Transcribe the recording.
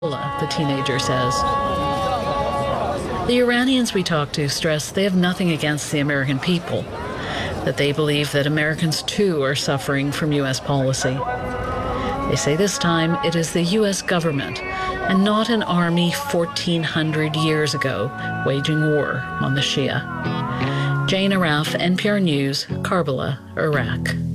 The teenager says. The Iranians we talked to stress they have nothing against the American people, that they believe that Americans too are suffering from U.S. policy. They say this time it is the U.S. government and not an army 1,400 years ago waging war on the Shia. Jane Arraf, NPR News, Karbala, Iraq.